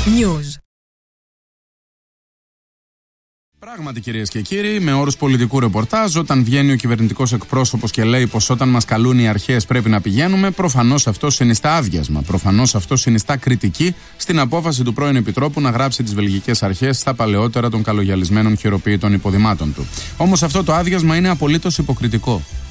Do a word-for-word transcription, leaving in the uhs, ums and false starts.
News. Πράγματι, κυρίες και κύριοι, με όρους πολιτικού ρεπορτάζ, όταν βγαίνει ο κυβερνητικός εκπρόσωπος και λέει πως όταν μας καλούν οι αρχές πρέπει να πηγαίνουμε, προφανώς αυτό συνιστά άδειασμα. Προφανώς αυτό συνιστά κριτική στην απόφαση του πρώην Επιτρόπου να γράψει τις βελγικές αρχές στα παλαιότερα των καλογιαλισμένων χειροποίητων υποδημάτων του. Όμως αυτό το άδειασμα είναι απολύτως υποκριτικό.